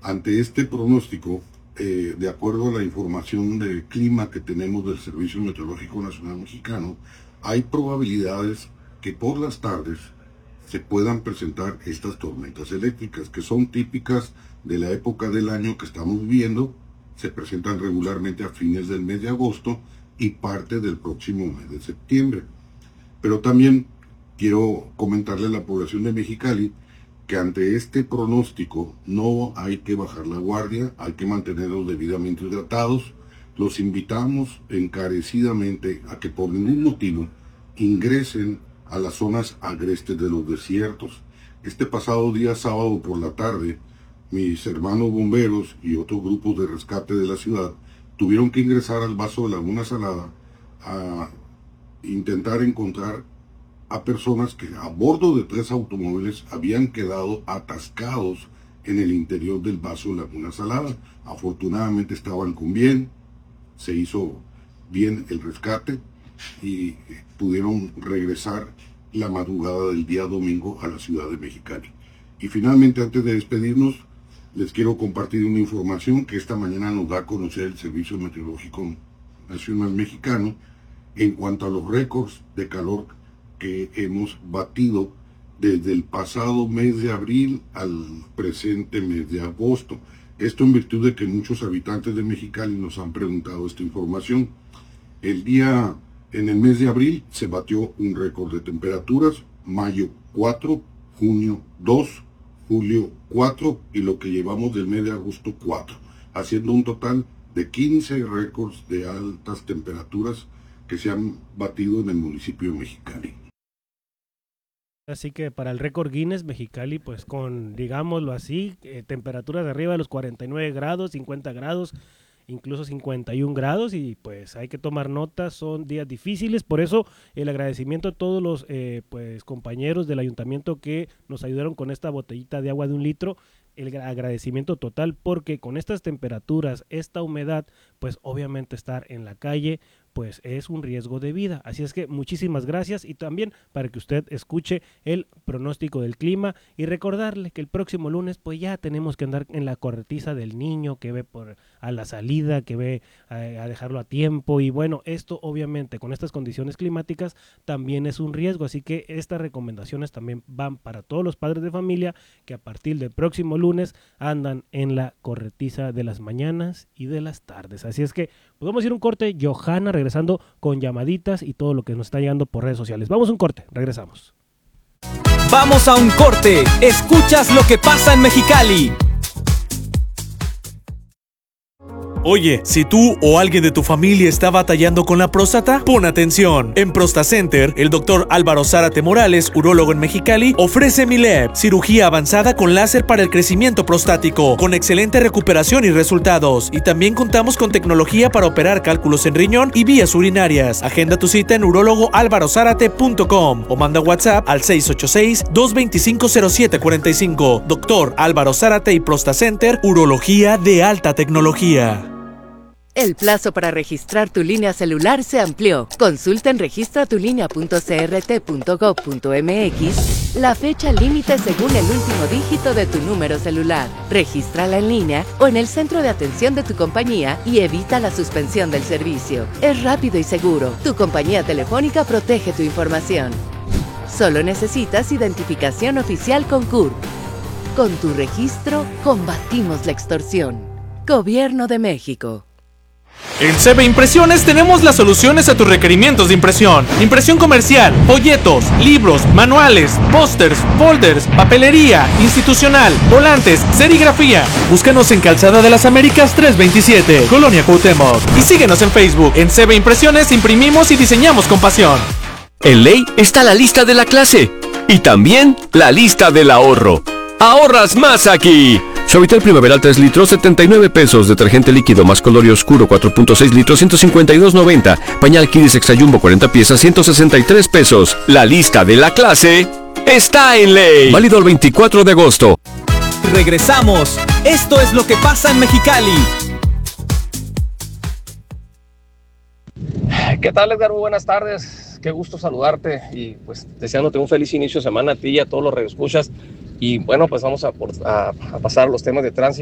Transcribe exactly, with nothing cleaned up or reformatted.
Ante este pronóstico, eh, de acuerdo a la información del clima que tenemos del Servicio Meteorológico Nacional Mexicano, hay probabilidades que por las tardes se puedan presentar estas tormentas eléctricas, que son típicas de la época del año que estamos viviendo. Se presentan regularmente a fines del mes de agosto y parte del próximo mes de septiembre. Pero también quiero comentarle a la población de Mexicali que ante este pronóstico no hay que bajar la guardia, hay que mantenerlos debidamente hidratados. Los invitamos encarecidamente a que por ningún motivo ingresen a las zonas agrestes de los desiertos. Este pasado día sábado por la tarde, mis hermanos bomberos y otros grupos de rescate de la ciudad tuvieron que ingresar al Vaso de Laguna Salada a intentar encontrar a personas que a bordo de tres automóviles habían quedado atascados en el interior del Vaso de Laguna Salada. Afortunadamente estaban con bien, se hizo bien el rescate y pudieron regresar la madrugada del día domingo a la ciudad de Mexicali. Y finalmente, antes de despedirnos, les quiero compartir una información que esta mañana nos da a conocer el Servicio Meteorológico Nacional Mexicano en cuanto a los récords de calor que hemos batido desde el pasado mes de abril al presente mes de agosto. Esto en virtud de que muchos habitantes de Mexicali nos han preguntado esta información. El día, en el mes de abril, se batió un récord de temperaturas, mayo cuatro, junio dos, julio cuatro y lo que llevamos del mes de agosto cuatro, haciendo un total de quince récords de altas temperaturas que se han batido en el municipio de Mexicali. Así que para el récord Guinness, Mexicali, pues con, digámoslo así, eh, temperaturas de arriba de los cuarenta y nueve grados, cincuenta grados, incluso cincuenta y un grados, y pues hay que tomar nota, son días difíciles. Por eso el agradecimiento a todos los eh, pues compañeros del ayuntamiento que nos ayudaron con esta botellita de agua de un litro. El agradecimiento total, porque con estas temperaturas, esta humedad, pues obviamente estar en la calle pues es un riesgo de vida. Así es que muchísimas gracias, y también para que usted escuche el pronóstico del clima y recordarle que el próximo lunes pues ya tenemos que andar en la corretiza del niño que ve por a la salida, que ve a, a dejarlo a tiempo, y bueno, esto obviamente con estas condiciones climáticas también es un riesgo. Así que estas recomendaciones también van para todos los padres de familia que a partir del próximo lunes andan en la corretiza de las mañanas y de las tardes. Así es que podemos ir a un corte, Johanna, regresando con llamaditas y todo lo que nos está llegando por redes sociales. Vamos a un corte, regresamos. Vamos a un corte. Escuchas lo que pasa en Mexicali. Oye, si tú o alguien de tu familia está batallando con la próstata, pon atención. En ProstaCenter, el doctor Álvaro Zárate Morales, urólogo en Mexicali, ofrece Mileb, cirugía avanzada con láser para el crecimiento prostático, con excelente recuperación y resultados. Y también contamos con tecnología para operar cálculos en riñón y vías urinarias. Agenda tu cita en urólogo álvaro zárate punto com o manda WhatsApp al seis ocho seis, dos dos cinco, cero siete cuatro cinco. Doctor Álvaro Zárate y ProstaCenter, urología de alta tecnología. El plazo para registrar tu línea celular se amplió. Consulta en registra tu línea punto c r t punto gov punto m x la fecha límite según el último dígito de tu número celular. Regístrala en línea o en el centro de atención de tu compañía y evita la suspensión del servicio. Es rápido y seguro. Tu compañía telefónica protege tu información. Solo necesitas identificación oficial con C U R P. Con tu registro, combatimos la extorsión. Gobierno de México. En C B Impresiones tenemos las soluciones a tus requerimientos de impresión. Impresión comercial, folletos, libros, manuales, pósters, folders, papelería, institucional, volantes, serigrafía. Búscanos en Calzada de las Américas trescientos veintisiete, Colonia Cuauhtémoc. Y síguenos en Facebook. En C B Impresiones imprimimos y diseñamos con pasión. En Ley está la lista de la clase y también la lista del ahorro. ¡Ahorras más aquí! Suavitel Primaveral tres litros, setenta y nueve pesos. Detergente líquido más color y oscuro cuatro punto seis litros, ciento cincuenta y dos noventa. Pañal Kids Extra Jumbo cuarenta piezas, ciento sesenta y tres pesos. La lista de la clase está en Ley. Válido el veinticuatro de agosto. Regresamos. Esto es lo que pasa en Mexicali. ¿Qué tal, Edgar? Muy buenas tardes. Qué gusto saludarte y pues deseándote un feliz inicio de semana a ti y a todos los radioescuchas. Y bueno, pues vamos a, a, a pasar a los temas de tránsito.